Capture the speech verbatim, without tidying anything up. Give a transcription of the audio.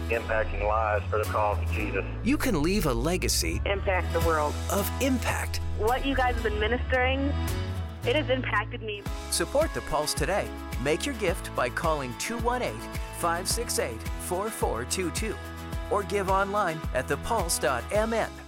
impacting lives for the cause of Jesus. You can leave a legacy Impact the world. of impact. What you guys have been ministering, it has impacted me. Support the Pulse today. Make your gift by calling two one eight, five six eight, four four two two or give online at the pulse dot m n.